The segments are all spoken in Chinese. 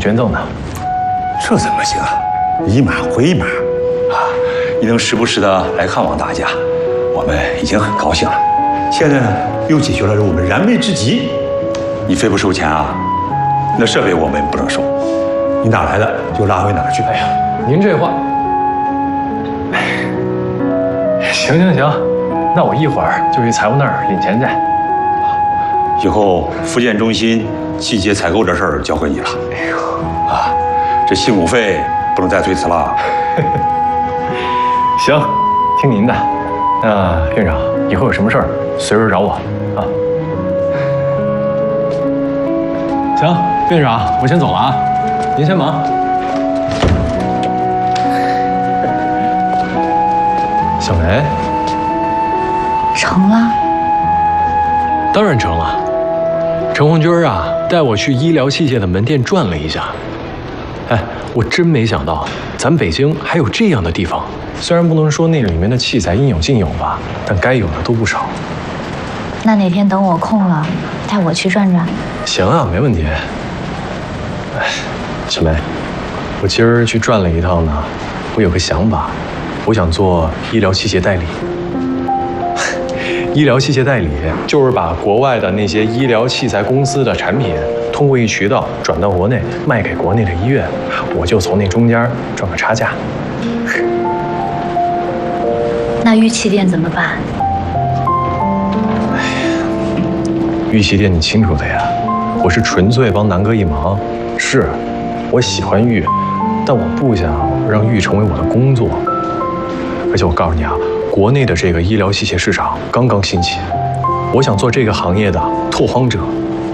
捐赠呢。 这怎么行啊？以马回马啊！你能时不时的来看望大家，我们已经很高兴了。现在呢，又解决了我们燃眉之急。你非不收钱啊？那设备我们不能收，你哪来的就拉回哪去。 哎呀，您这话，行，那我一会儿就去财务那儿领钱去。 以后福建中心器械采购这事儿交给你了。哎呦，啊，这辛苦费不能再推辞了。 行，听您的。那院长以后有什么事儿随时找我啊。行，院长，我先走了啊，您先忙。小梅， 成了？ 当然成了。陈红军啊，带我去医疗器械的门店转了一下。哎，我真没想到，咱北京还有这样的地方。虽然不能说那里面的器材应有尽有吧，但该有的都不少。 那哪天等我空了，带我去转转。 行啊，没问题。哎，小梅，我今儿去转了一趟呢，我有个想法，我想做医疗器械代理。医疗器械代理就是把国外的那些医疗器材公司的产品，通过一渠道转到国内，卖给国内的医院，我就从那中间赚个差价。 那玉器店怎么办？ 玉器店你清楚的呀，我是纯粹帮南哥一忙。是，我喜欢玉，但我不想让玉成为我的工作。而且我告诉你啊，国内的这个医疗器械市场刚刚兴起，我想做这个行业的拓荒者。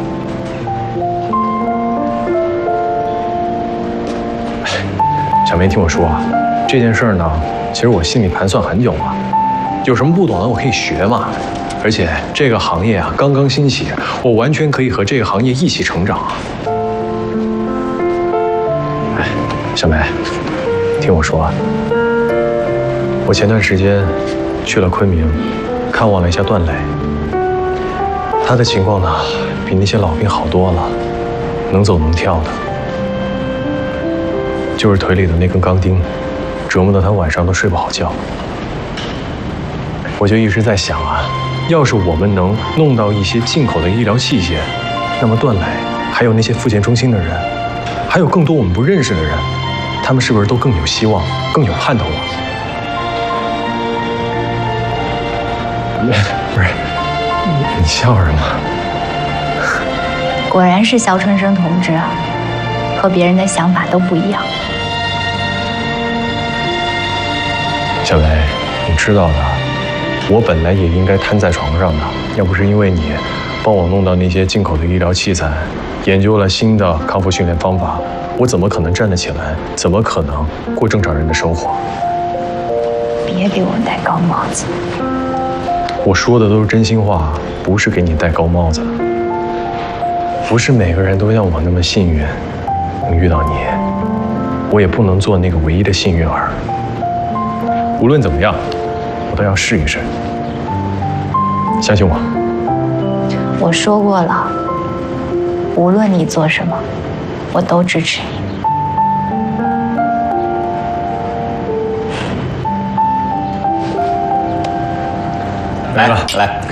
小梅，听我说啊，这件事呢，其实我心里盘算很久了，有什么不懂的我可以学嘛。而且这个行业啊刚刚兴起，我完全可以和这个行业一起成长啊。哎，小梅，听我说啊，我前段时间去了昆明，看望了一下段磊。他的情况呢，比那些老兵好多了，能走能跳的，就是腿里的那根钢钉，折磨得他晚上都睡不好觉。我就一直在想啊，要是我们能弄到一些进口的医疗器械，那么段磊，还有那些复健中心的人，还有更多我们不认识的人，他们是不是都更有希望，更有盼头了？不是，你笑什么？ 果然是肖春生同志啊，和别人的想法都不一样。 小梅，你知道的，我本来也应该瘫在床上的，要不是因为你帮我弄到那些进口的医疗器材，研究了新的康复训练方法，我怎么可能站得起来？怎么可能过正常人的生活？ 别给我戴高帽子。 我说的都是真心话，不是给你戴高帽子。不是每个人都像我那么幸运，能遇到你，我也不能做那个唯一的幸运儿。无论怎么样，我都要试一试。相信我。 我说过了，无论你做什么，我都支持你。 来了， 来。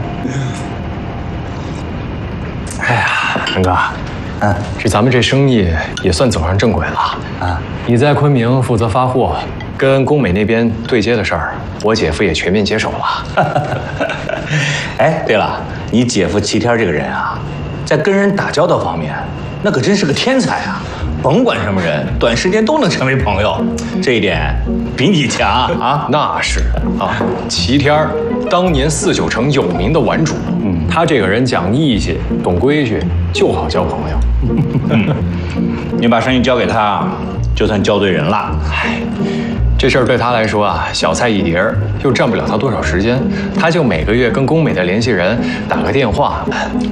哎呀，陈哥，咱们这生意也算走上正轨了啊！你在昆明负责发货，跟工美那边对接的事儿，我姐夫也全面接手了。 哎，对了，你姐夫齐天这个人啊，在跟人打交道方面，那可真是个天才啊！甭管什么人，短时间都能成为朋友，这一点比你强啊！ 那是啊，齐天当年4、9城有名的玩主，他这个人讲义气、懂规矩，就好交朋友。 你把生意交给他，就算交对人了。 哎，这事儿对他来说啊，小菜一碟儿，又占不了他多少时间，他就每个月跟工美的联系人打个电话。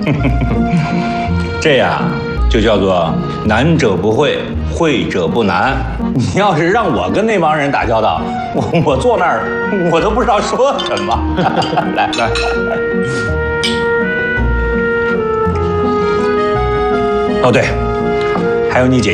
这样就叫做难者不会，会者不难。你要是让我跟那帮人打交道，我坐那儿我都不知道说什么。来。哦对，还有你姐。